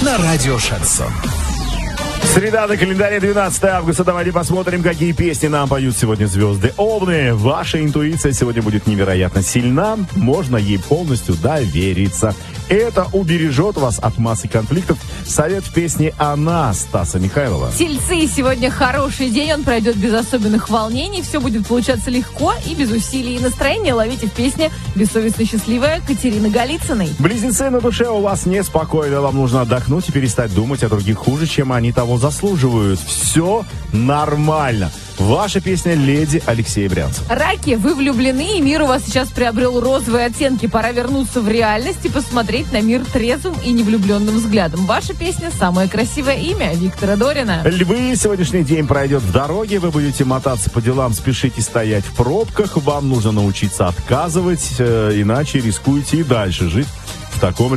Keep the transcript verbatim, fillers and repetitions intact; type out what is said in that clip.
на радио Шансон. Среда на календаре, двенадцатое августа. Давайте посмотрим, какие песни нам поют сегодня звезды Овны. Ваша интуиция сегодня будет невероятно сильна. Можно ей полностью довериться. Это убережет вас от массы конфликтов. Совет в песне «Она» Стаса Михайлова. Тельцы, сегодня хороший день, он пройдет без особенных волнений. Все будет получаться легко и без усилий. И настроение ловите в песне «Бессовестно счастливая» Катерины Голицыной. Близнецы, на душе у вас неспокойно. Вам нужно отдохнуть и перестать думать о других хуже, чем они того заслуживают. Все нормально. Ваша песня «Леди» Алексея Брянцева. Раки, вы влюблены, и мир у вас сейчас приобрел розовые оттенки. Пора вернуться в реальность и посмотреть на мир трезвым и невлюбленным взглядом. Ваша песня «Самое красивое имя» Виктора Дорина. Львы, сегодняшний день пройдет в дороге. Вы будете мотаться по делам, спешите стоять в пробках. Вам нужно научиться отказывать, э, иначе рискуете и дальше жить в таком